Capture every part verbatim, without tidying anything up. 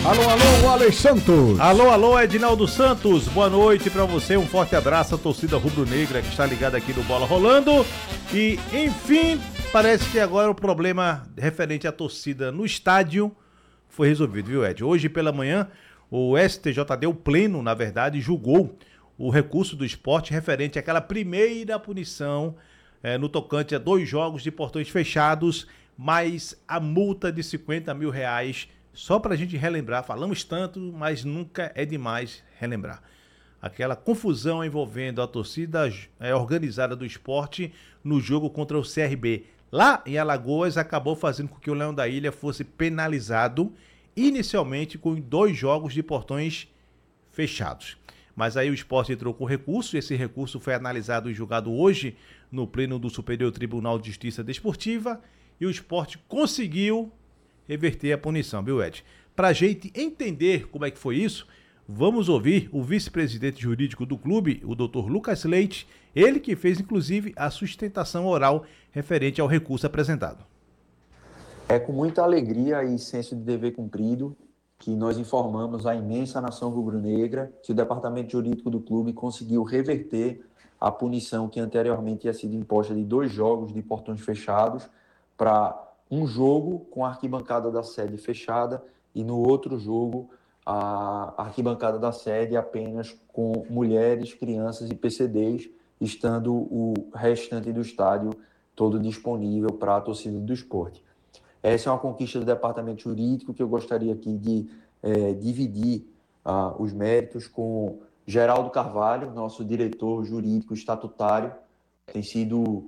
Alô, alô, Alex Santos. Alô, alô, Edinaldo Santos. Boa noite pra você, um forte abraço à torcida rubro-negra que está ligada aqui no Bola Rolando. E, enfim, parece que agora o problema referente à torcida no estádio foi resolvido, viu, Ed? Hoje pela manhã, o S T J D, o Pleno, na verdade, julgou o recurso do Sport referente àquela primeira punição é, no tocante a dois jogos de portões fechados, mais a multa de cinquenta mil reais. Só para a gente relembrar, falamos tanto, mas nunca é demais relembrar. Aquela confusão envolvendo a torcida é, organizada do Sport no jogo contra o C R B. Lá em Alagoas, acabou fazendo com que o Leão da Ilha fosse penalizado, inicialmente com dois jogos de portões fechados. Mas aí o Sport entrou com recurso, esse recurso foi analisado e julgado hoje no Pleno do Superior Tribunal de Justiça Desportiva, e o Sport conseguiu reverter a punição, viu, Ed? Pra gente entender como é que foi isso, vamos ouvir o vice-presidente jurídico do clube, o doutor Lucas Leite, ele que fez, inclusive, a sustentação oral referente ao recurso apresentado. É com muita alegria e senso de dever cumprido que nós informamos a imensa nação rubro-negra que o departamento jurídico do clube conseguiu reverter a punição que anteriormente tinha sido imposta de dois jogos de portões fechados para um jogo com a arquibancada da sede fechada e no outro jogo a arquibancada da sede apenas com mulheres, crianças e P C Ds, estando o restante do estádio todo disponível para a torcida do esporte. Essa é uma conquista do departamento jurídico que eu gostaria aqui de é, dividir ah, os méritos com Geraldo Carvalho, nosso diretor jurídico estatutário, tem sido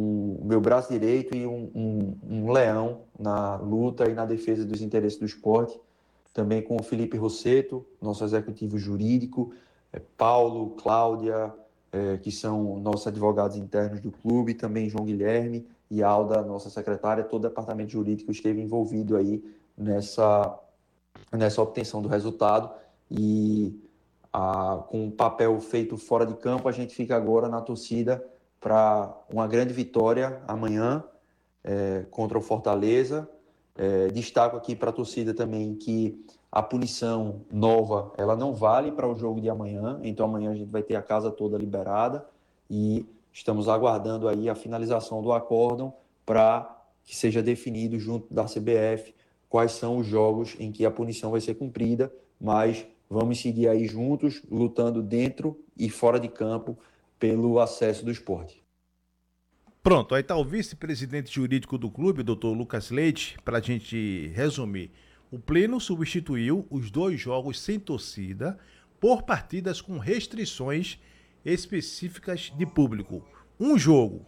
o meu braço direito e um, um, um leão na luta e na defesa dos interesses do esporte. Também com o Felipe Rosseto, nosso executivo jurídico, é, Paulo, Cláudia, é, que são nossos advogados internos do clube, também João Guilherme e Alda, nossa secretária. Todo o departamento jurídico esteve envolvido aí nessa, nessa obtenção do resultado e a, com o papel feito fora de campo, a gente fica agora na torcida para uma grande vitória amanhã é, contra o Fortaleza. É, destaco aqui para a torcida também que a punição nova ela não vale para o jogo de amanhã, então amanhã a gente vai ter a casa toda liberada e estamos aguardando aí a finalização do acórdão para que seja definido junto da C B F quais são os jogos em que a punição vai ser cumprida, mas vamos seguir aí juntos, lutando dentro e fora de campo pelo acesso do esporte. Pronto, aí está o vice-presidente jurídico do clube, doutor Lucas Leite, para a gente resumir. O Pleno substituiu os dois jogos sem torcida por partidas com restrições específicas de público. Um jogo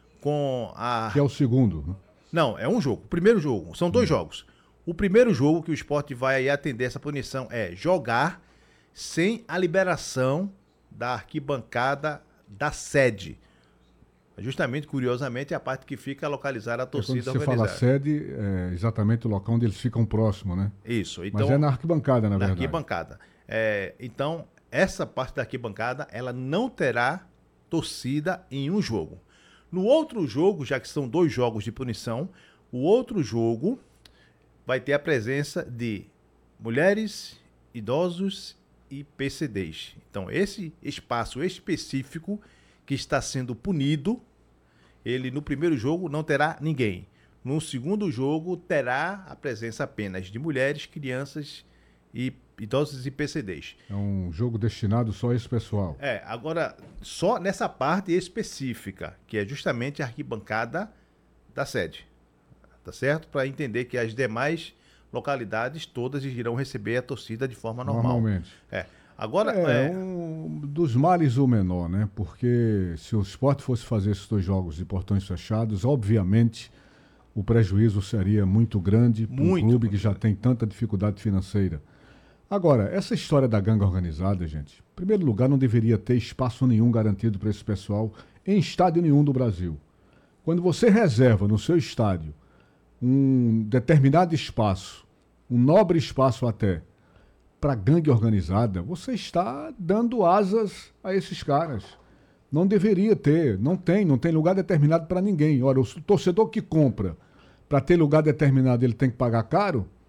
com a... Que é o segundo, né? Não, é um jogo. O primeiro jogo, são dois hum. jogos. O primeiro jogo que o Sport vai atender essa punição é jogar sem a liberação da arquibancada da sede. Justamente, curiosamente, é a parte que fica localizada a torcida é quando você organizada. Fala sede, é exatamente o local onde eles ficam próximos, né? Isso. Então, mas é na arquibancada, na, na verdade. Na arquibancada. É, então, essa parte da arquibancada, ela não terá torcida em um jogo. No outro jogo, já que são dois jogos de punição, o outro jogo vai ter a presença de mulheres, idosos e P C Ds. Então, esse espaço específico que está sendo punido, ele no primeiro jogo não terá ninguém. No segundo jogo terá a presença apenas de mulheres, crianças e idosos e P C Ds. É um jogo destinado só a esse pessoal. É, agora só nessa parte específica, que é justamente a arquibancada da sede. Tá certo? Para entender que as demais localidades todas irão receber a torcida de forma normal. Normalmente. É. Agora, é, é... um dos males o menor, né? Porque se o Sport fosse fazer esses dois jogos de portões fechados, obviamente o prejuízo seria muito grande para um clube muito que já grande. tem tanta dificuldade financeira. Agora, essa história da gangue organizada, gente, em primeiro lugar, não deveria ter espaço nenhum garantido para esse pessoal em estádio nenhum do Brasil. Quando você reserva no seu estádio um determinado espaço, um nobre espaço até, para gangue organizada, você está dando asas a esses caras. Não deveria ter, não tem, não tem lugar determinado para ninguém. Ora, o torcedor que compra para ter lugar determinado, ele tem que pagar caro?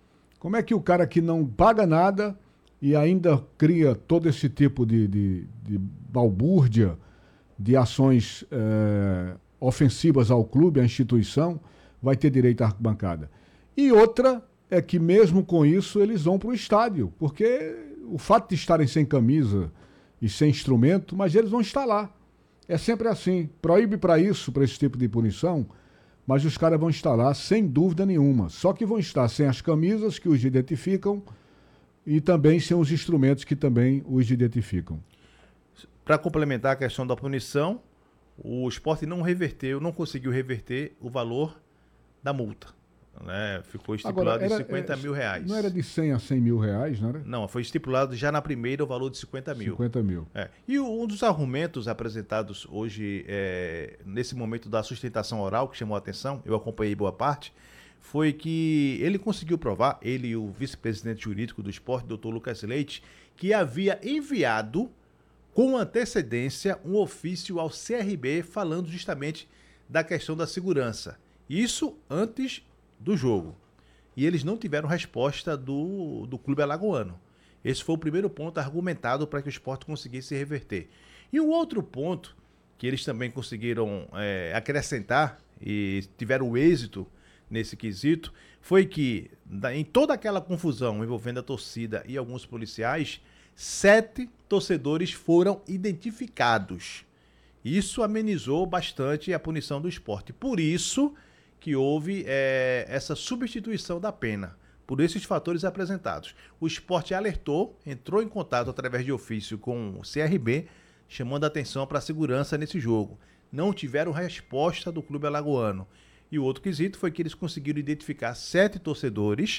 Como é que o cara que não paga nada e ainda cria todo esse tipo de, de, de balbúrdia, de ações é, ofensivas ao clube, à instituição, vai ter direito à arquibancada? E outra é que mesmo com isso eles vão para o estádio, porque o fato de estarem sem camisa e sem instrumento, mas eles vão estar lá. É sempre assim. Proíbe para isso, para esse tipo de punição, mas os caras vão estar lá sem dúvida nenhuma. Só que vão estar sem as camisas que os identificam e também sem os instrumentos que também os identificam. Para complementar a questão da punição, o Sport não reverteu, não conseguiu reverter o valor da multa. Né? Ficou estipulado Agora, era, em cinquenta mil reais. Não era de cem a cem mil reais, não era? Não, foi estipulado já na primeira o valor de cinquenta mil. cinquenta mil. É. E um dos argumentos apresentados hoje, é, nesse momento da sustentação oral, que chamou a atenção, eu acompanhei boa parte, foi que ele conseguiu provar, ele e o vice-presidente jurídico do Sport, doutor Lucas Leite, que havia enviado com antecedência um ofício ao C R B falando justamente da questão da segurança. Isso antes do jogo. E eles não tiveram resposta do, do clube alagoano. Esse foi o primeiro ponto argumentado para que o Sport conseguisse reverter. E um outro ponto que eles também conseguiram é, acrescentar e tiveram êxito nesse quesito foi que, em toda aquela confusão envolvendo a torcida e alguns policiais, sete torcedores foram identificados. Isso amenizou bastante a punição do Sport. Por isso que houve é, essa substituição da pena, por esses fatores apresentados. O Sport alertou, entrou em contato através de ofício com o C R B, chamando a atenção para a segurança nesse jogo. Não tiveram resposta do clube alagoano. E o outro quesito foi que eles conseguiram identificar sete torcedores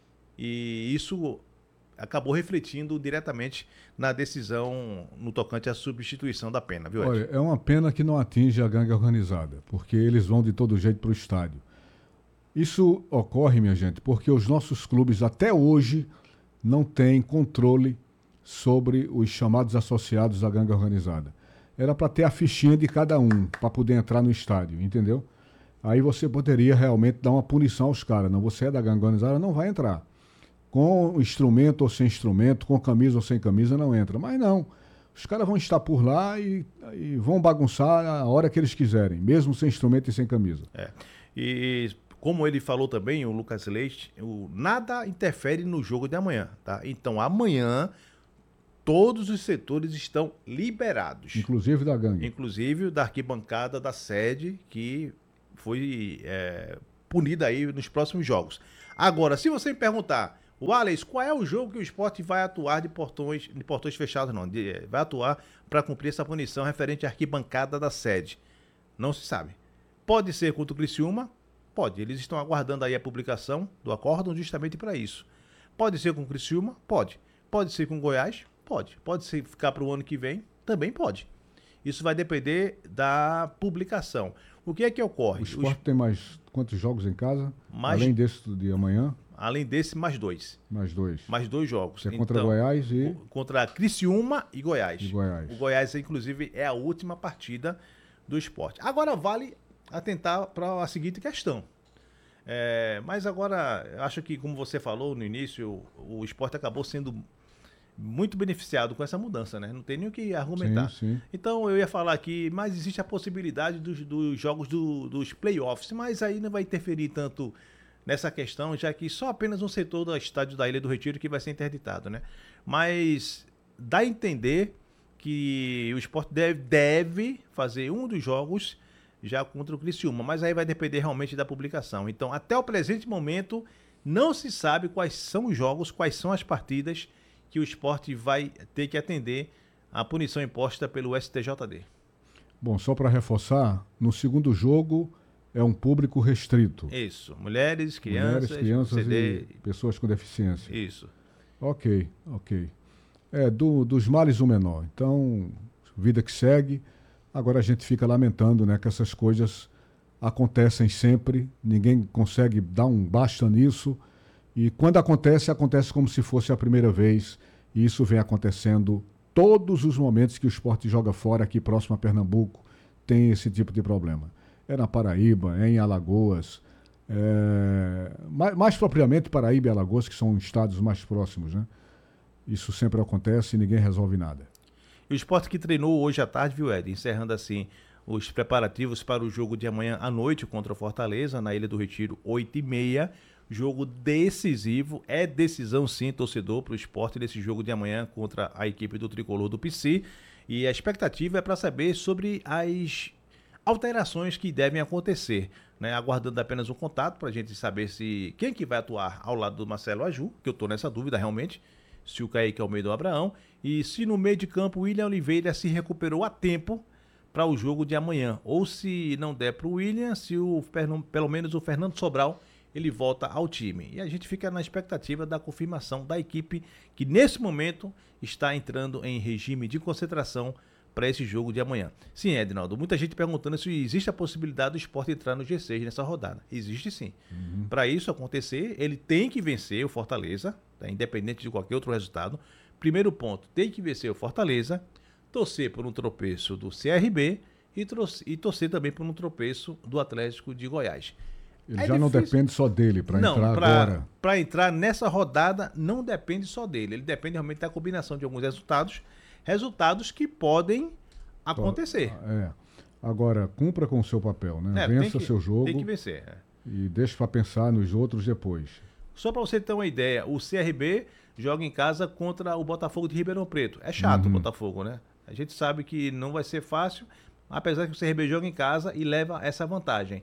e isso acabou refletindo diretamente na decisão no tocante à substituição da pena, viu, Ed? Olha, é uma pena que não atinge a gangue organizada, porque eles vão de todo jeito para o estádio. Isso ocorre, minha gente, porque os nossos clubes até hoje não têm controle sobre os chamados associados à gangue organizada. Era para ter a fichinha de cada um, para poder entrar no estádio, entendeu? Aí você poderia realmente dar uma punição aos caras. Não, você é da gangue organizada, não vai entrar. Com instrumento ou sem instrumento, com camisa ou sem camisa, não entra. Mas não, os caras vão estar por lá e, e vão bagunçar a hora que eles quiserem, mesmo sem instrumento e sem camisa. É. E como ele falou também, o Lucas Leite, o, nada interfere no jogo de amanhã, tá? Então amanhã todos os setores estão liberados. Inclusive da gangue. Inclusive da arquibancada da sede, que foi é, punida aí nos próximos jogos. Agora, se você me perguntar, Wallace, qual é o jogo que o Sport vai atuar de portões, de portões fechados? Não, de, vai atuar para cumprir essa punição referente à arquibancada da sede. Não se sabe. Pode ser contra o Criciúma? Pode. Eles estão aguardando aí a publicação do acórdão justamente para isso. Pode ser com o Criciúma? Pode. Pode ser com o Goiás? Pode. Pode ser ficar para o ano que vem? Também pode. Isso vai depender da publicação. O que é que ocorre? O Sport o... tem mais quantos jogos em casa? Mais... Além desse do de amanhã? Além desse, mais dois. Mais dois. Mais dois jogos. Você é contra então, Goiás e... Contra Criciúma e Goiás. E Goiás. O Goiás, inclusive, é a última partida do Sport. Agora vale atentar para a seguinte questão. É, mas agora, acho que, como você falou no início, o, o Sport acabou sendo muito beneficiado com essa mudança, né? Não tem nem o que argumentar. Sim, sim. Então, eu ia falar aqui, mas existe a possibilidade dos, dos jogos do, dos playoffs, mas aí não vai interferir tanto nessa questão, já que só apenas um setor do estádio da Ilha do Retiro que vai ser interditado, né? Mas dá a entender que o Sport deve, deve fazer um dos jogos já contra o Criciúma, mas aí vai depender realmente da publicação. Então, até o presente momento, não se sabe quais são os jogos, quais são as partidas que o Sport vai ter que atender à punição imposta pelo S T J D. Bom, só para reforçar, no segundo jogo é um público restrito. Isso, mulheres, crianças, mulheres, crianças C D... e pessoas com deficiência. Isso. Ok, ok. É, do, dos males o menor. Então, vida que segue. Agora a gente fica lamentando, né, que essas coisas acontecem sempre, ninguém consegue dar um basta nisso. E quando acontece, acontece como se fosse a primeira vez. E isso vem acontecendo todos os momentos que o Sport joga fora, aqui próximo a Pernambuco, tem esse tipo de problema. É na Paraíba, é em Alagoas, É, mais, mais propriamente Paraíba e Alagoas, que são estados mais próximos, né? Isso sempre acontece e ninguém resolve nada. E o Sport que treinou hoje à tarde, viu, Ed? Encerrando assim os preparativos para o jogo de amanhã à noite contra o Fortaleza, na Ilha do Retiro, oito e meia. Jogo decisivo, é decisão sim, torcedor, para o Sport nesse jogo de amanhã contra a equipe do Tricolor do P C. E a expectativa é para saber sobre as alterações que devem acontecer, né? Aguardando apenas um contato para a gente saber se quem que vai atuar ao lado do Marcelo Aju, que eu estou nessa dúvida realmente, se o Kaique Almeida ou o Abraão, e se no meio de campo o William Oliveira se recuperou a tempo para o jogo de amanhã, ou se não der para o William, se o, pelo menos o Fernando Sobral ele volta ao time. E a gente fica na expectativa da confirmação da equipe que nesse momento está entrando em regime de concentração para esse jogo de amanhã. Sim, Edinaldo, muita gente perguntando se existe a possibilidade do Sport entrar no G seis nessa rodada. Existe sim. Uhum. Para isso acontecer, ele tem que vencer o Fortaleza, tá? Independente de qualquer outro resultado. Primeiro ponto, tem que vencer o Fortaleza, torcer por um tropeço do C R B e, torcer, e torcer também por um tropeço do Atlético de Goiás. Ele é já difícil. Não depende só dele para entrar pra, agora. Para entrar nessa rodada, não depende só dele. Ele depende realmente da combinação de alguns resultados, resultados que podem acontecer. É. Agora, cumpra com o seu papel, né? É, Vença que, seu jogo. Tem que vencer. É. E deixe para pensar nos outros depois. Só para você ter uma ideia, o C R B joga em casa contra o Botafogo de Ribeirão Preto. É chato uhum. o Botafogo, né? A gente sabe que não vai ser fácil, apesar que o C R B joga em casa e leva essa vantagem.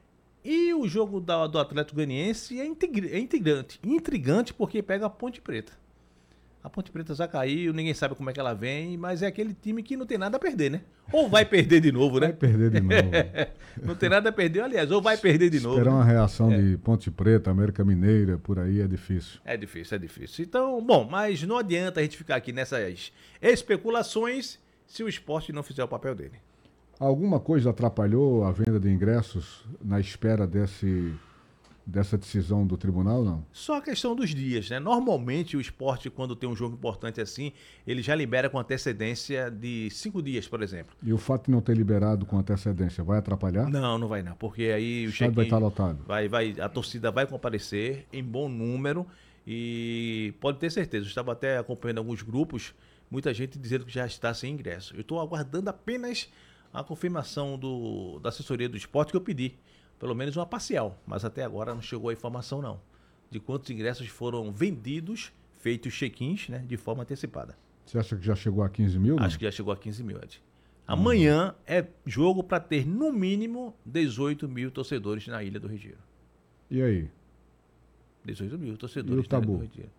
E o jogo da, do Atlético Goianiense é, integri, é intrigante, intrigante porque pega a Ponte Preta. A Ponte Preta já caiu, ninguém sabe como é que ela vem, mas é aquele time que não tem nada a perder, né? Ou vai perder de novo, né? Vai perder de novo. Não tem nada a perder, aliás, ou vai perder de Esperar novo. Esperar uma né? reação é. de Ponte Preta, América Mineira, por aí é difícil. É difícil, é difícil. Então, bom, mas não adianta a gente ficar aqui nessas especulações se o Sport não fizer o papel dele. Alguma coisa atrapalhou a venda de ingressos na espera desse, dessa decisão do tribunal, não? Só a questão dos dias, né? Normalmente o Sport, quando tem um jogo importante assim, ele já libera com antecedência de cinco dias, por exemplo. E o fato de não ter liberado com antecedência vai atrapalhar? Não, não vai não, porque aí o, o estádio vai estar lotado. Vai, vai, a torcida vai comparecer em bom número e pode ter certeza, eu estava até acompanhando alguns grupos, muita gente dizendo que já está sem ingresso. Eu estou aguardando apenas a confirmação do, da assessoria do esporte que eu pedi, pelo menos uma parcial, mas até agora não chegou a informação não, de quantos ingressos foram vendidos, feitos check-ins, né, de forma antecipada. Você acha que já chegou a quinze mil? Não? Acho que já chegou a quinze mil, Ed. Amanhã hum. é jogo para ter no mínimo dezoito mil torcedores na Ilha do Retiro. E aí? dezoito mil torcedores e o tabu? na Ilha do Retiro.